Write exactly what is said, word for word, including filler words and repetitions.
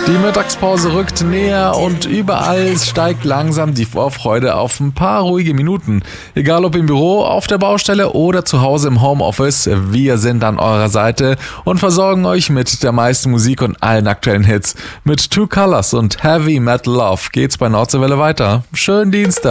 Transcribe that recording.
Die Mittagspause rückt näher und überall steigt langsam die Vorfreude auf ein paar ruhige Minuten. Egal ob im Büro, auf der Baustelle oder zu Hause im Homeoffice, wir sind an eurer Seite und versorgen euch mit der meisten Musik und allen aktuellen Hits. Mit Two Colors und Heavy Metal Love geht's bei Nordsee Welle weiter. Schönen Dienstag.